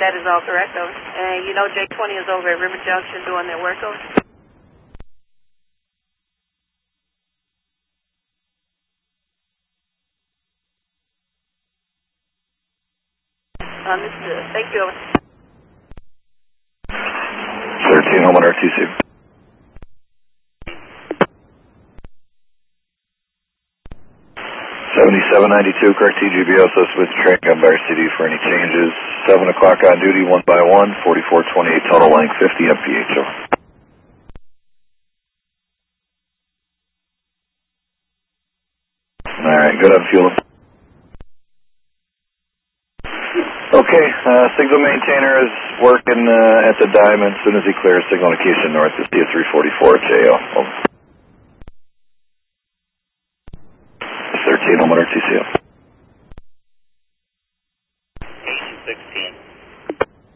That is all correct, over. And you know J20 is over at River Junction doing their work, over. Understood. Thank you, over. 13 home on RTC. 7792, correct TGBO, so Smith track on Bar City for any changes. 7 o'clock on duty, 1 by 1, 4428 total length, 50 mph. Alright, good on fueling. Okay, signal maintainer is working at the diamond. As soon as he clears signal location north, is at 344 JO. Over. 13 home on RTCO. 1816.